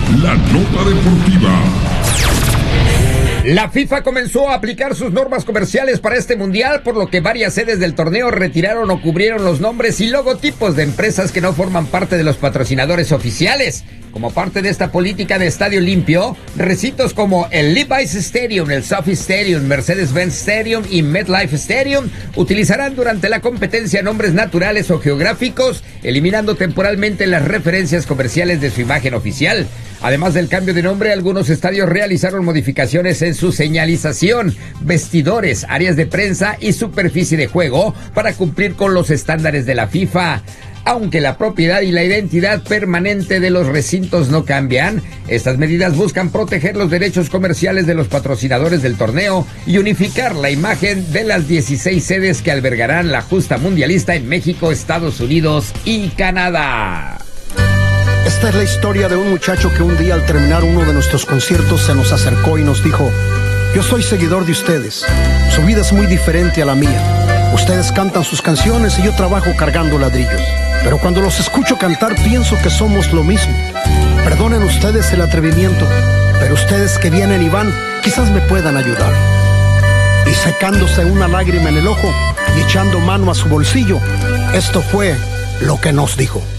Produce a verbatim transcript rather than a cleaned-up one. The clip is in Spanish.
La nota deportiva. La FIFA comenzó a aplicar sus normas comerciales para este mundial, por lo que varias sedes del torneo retiraron o cubrieron los nombres y logotipos de empresas que no forman parte de los patrocinadores oficiales. Como parte de esta política de estadio limpio, recintos como el Levi's Stadium, el Sophie Stadium, Mercedes-Benz Stadium y MetLife Stadium utilizarán durante la competencia nombres naturales o geográficos, eliminando temporalmente las referencias comerciales de su imagen oficial. Además del cambio de nombre, algunos estadios realizaron modificaciones en su señalización, vestidores, áreas de prensa y superficie de juego para cumplir con los estándares de la FIFA. Aunque la propiedad y la identidad permanente de los recintos no cambian, estas medidas buscan proteger los derechos comerciales de los patrocinadores del torneo y unificar la imagen de las dieciséis sedes que albergarán la justa mundialista en México, Estados Unidos y Canadá. Esta es la historia de un muchacho que un día al terminar uno de nuestros conciertos se nos acercó y nos dijo: yo soy seguidor de ustedes, su vida es muy diferente a la mía. Ustedes cantan sus canciones y yo trabajo cargando ladrillos. Pero cuando los escucho cantar pienso que somos lo mismo. Perdonen ustedes el atrevimiento, pero ustedes que vienen y van, quizás me puedan ayudar. Y secándose una lágrima en el ojo y echando mano a su bolsillo, esto fue lo que nos dijo.